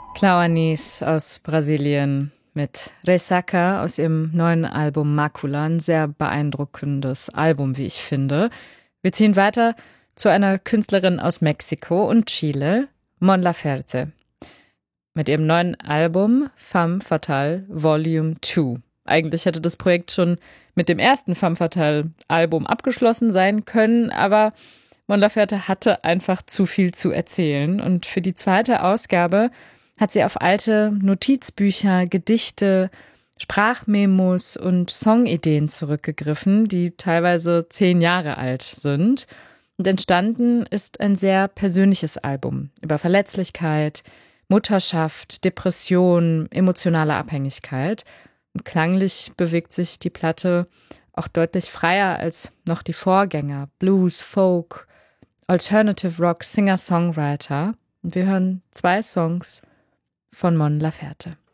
Clauanis aus Brasilien mit Ressaca aus ihrem neuen Album Macula. Ein sehr beeindruckendes Album, wie ich finde. Wir ziehen weiter zu einer Künstlerin aus Mexiko und Chile, Mon Laferte. Mit ihrem neuen Album Femme Fatale Volume 2. Eigentlich hätte das Projekt schon mit dem ersten Femme Fatale Album abgeschlossen sein können, aber Mon Laferte hatte einfach zu viel zu erzählen. Und für die zweite Ausgabe hat sie auf alte Notizbücher, Gedichte, Sprachmemos und Songideen zurückgegriffen, die teilweise 10 Jahre alt sind. Und entstanden ist ein sehr persönliches Album über Verletzlichkeit, Mutterschaft, Depression, emotionale Abhängigkeit. Und klanglich bewegt sich die Platte auch deutlich freier als noch die Vorgänger. Blues, Folk, Alternative Rock, Singer-Songwriter. Und wir hören 2 Songs von Mon Laferte.